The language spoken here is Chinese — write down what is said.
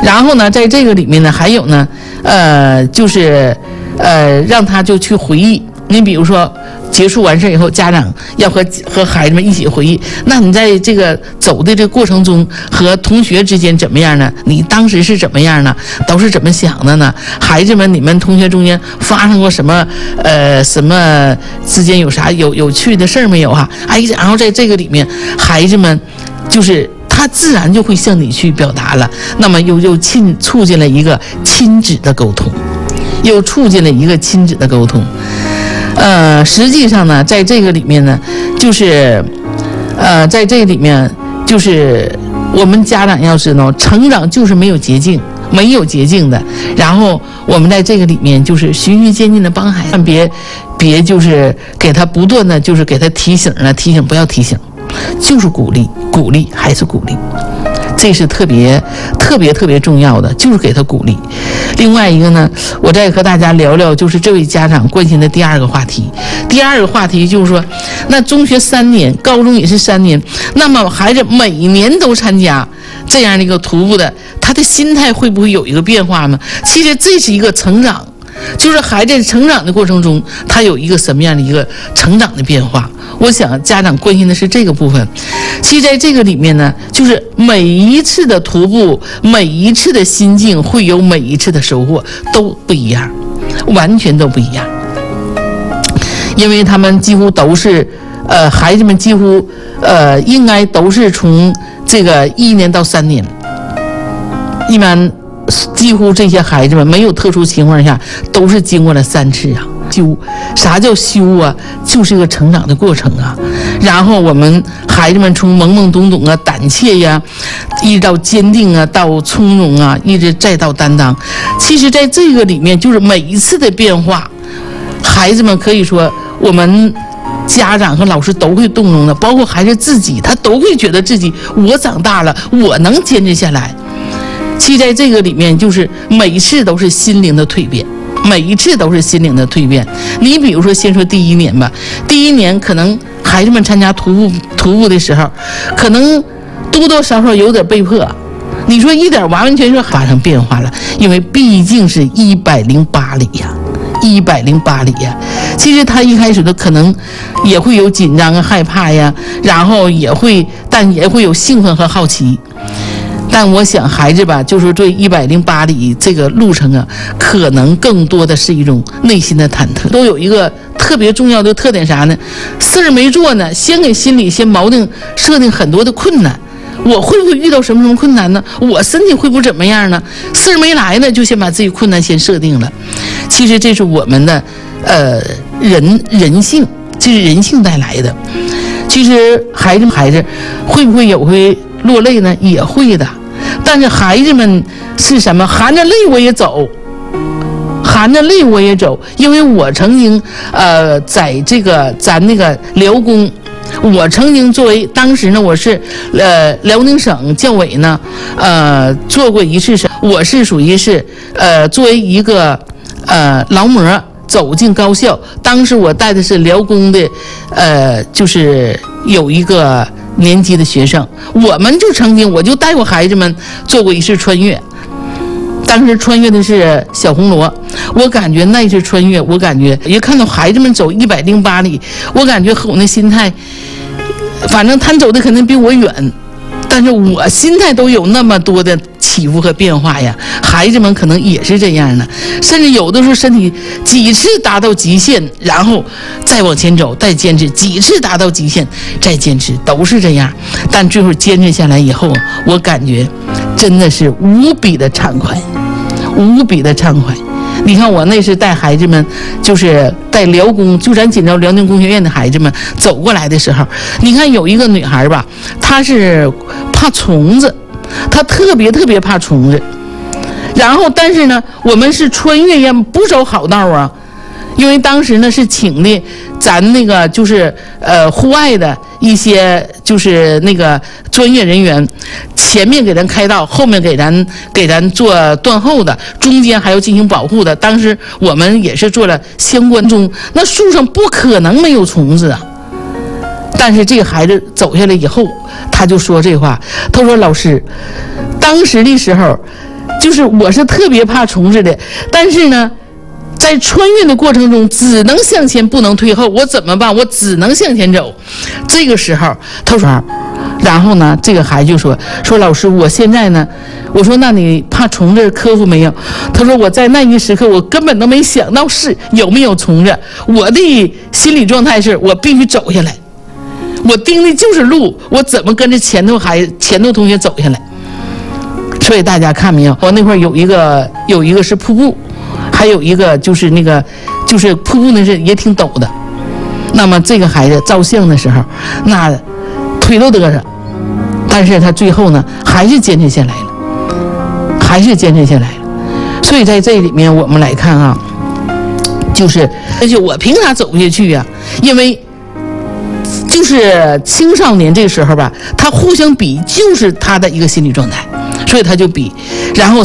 然后呢，在这个里面呢，还有呢，就是让他就去回忆。你比如说，结束完事以后，家长要和孩子们一起回忆。那你在这个走的这个过程中，和同学之间怎么样呢？你当时是怎么样呢？都是怎么想的呢？孩子们，你们同学中间发生过什么什么之间有啥有趣的事儿没有啊？哎，然后在这个里面，孩子们就是他自然就会向你去表达了。那么又促进了一个亲子的沟通，又促进了一个亲子的沟通。实际上呢，在这个里面呢，就是在这里面就是我们家长要知道，成长就是没有捷径的。然后我们在这个里面就是循序渐进的帮孩子，别就是给他不断的就是给他提醒不要提醒，就是鼓励还是鼓励。这是特别重要的，就是给他鼓励。另外一个呢，我再和大家聊聊，就是这位家长关心的第二个话题。第二个话题就是说，那中学3年，高中也是3年，那么孩子每年都参加这样的一个徒步的，他的心态会不会有一个变化呢？其实这是一个成长，就是孩子成长的过程中，他有一个什么样的一个成长的变化。我想家长关心的是这个部分。其实在这个里面呢，就是每一次的徒步，每一次的心境会有每一次的收获，都不一样，完全都不一样。因为他们几乎都是孩子们几乎应该都是从这个1年到3年，一般几乎这些孩子们没有特殊情况下都是经过了3次啊。啥叫修啊？就是一个成长的过程啊。然后我们孩子们从懵懵懂懂啊、胆怯呀，一直到坚定啊，到从容啊，一直再到担当。其实在这个里面，就是每一次的变化，孩子们可以说我们家长和老师都会动容的，包括孩子自己，他都会觉得自己我长大了，我能坚持下来。其实在这个里面，就是每一次都是心灵的蜕变。每一次都是心灵的蜕变。你比如说，先说第1年吧。第1年可能孩子们参加徒步的时候，可能多多少少有点被迫。你说一点完全是发生变化了，因为毕竟是108里呀，108里呀。其实他一开始的可能也会有紧张啊、害怕呀，然后但也会有兴奋和好奇。但我想孩子吧，就是对108里这个路程啊，可能更多的是一种内心的忐忑。都有一个特别重要的特点啥呢？事儿没做呢，先给心里先设定很多的困难。我会不会遇到什么困难呢？我身体会不会怎么样呢？事儿没来呢，就先把自己困难先设定了。其实这是我们的人性，这是人性带来的。其实孩子会不会也会落泪呢？也会的。但是孩子们是什么？含着泪我也走，因为我曾经在这个咱那个辽工，我曾经作为当时呢，我是辽宁省教委呢做过一次我是属于是作为一个劳模走进高校。当时我带的是辽工的就是有一个年级的学生，我就带过孩子们做过一次穿越。当时穿越的是小红罗，我感觉那次穿越，一看到孩子们走108里，我感觉和我那心态，反正他走的肯定比我远，但是我心态都有那么多的起伏和变化呀。孩子们可能也是这样的，甚至有的时候身体几次达到极限，然后再往前走，再坚持，几次达到极限再坚持，都是这样。但最后坚持下来以后，我感觉真的是无比的畅快。你看我那是带孩子们，就是带辽工，就咱锦州辽宁工学院的孩子们走过来的时候，你看有一个女孩吧，她是怕虫子，她特别怕虫子。然后但是呢，我们是穿越也不走好道啊，因为当时呢是请的咱那个就是户外的一些就是那个专业人员，前面给咱开道，后面给咱做断后的，中间还要进行保护的。当时我们也是做了相关中，那树上不可能没有虫子啊。但是这个孩子走下来以后，他就说这话，他说老师，当时的时候就是我是特别怕虫子的，但是呢在穿越的过程中只能向前不能退后，我怎么办？我只能向前走。这个时候他说，然后呢这个孩子就说老师，我现在呢，我说那你怕虫子克服没有？他说我在那一时刻我根本都没想到是有没有虫子，我的心理状态是我必须走下来，我盯的就是路，我怎么跟着前头同学走下来。所以大家看没有，我那会儿有一个是瀑布，还有一个就是那个就是瀑布，那是也挺陡的。那么这个孩子照相的时候那腿都嘚瑟，但是他最后呢还是坚持下来了。所以在这里面我们来看啊，而且我凭啥走不下去啊？因为就是青少年这个时候吧，他互相比就是他的一个心理状态，所以他就比，然后